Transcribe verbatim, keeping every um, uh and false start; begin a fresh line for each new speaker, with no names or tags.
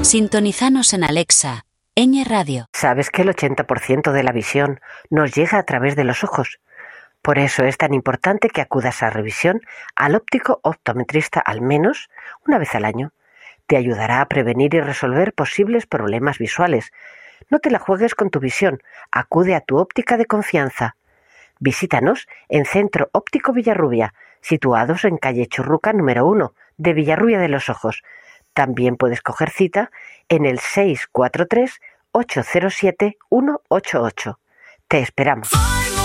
Sintonizanos en Alexa, Ñ Radio.
¿Sabes que el ochenta por ciento de la visión nos llega a través de los ojos? Por eso es tan importante que acudas a revisión al óptico optometrista al menos una vez al año. Te ayudará a prevenir y resolver posibles problemas visuales. No te la juegues con tu visión, acude a tu óptica de confianza. Visítanos en Centro Óptico Villarrubia, situados en calle Churruca número uno de Villarrubia de los Ojos. También puedes coger cita en el seis cuatro tres, ocho cero siete, uno ocho ocho. Te esperamos.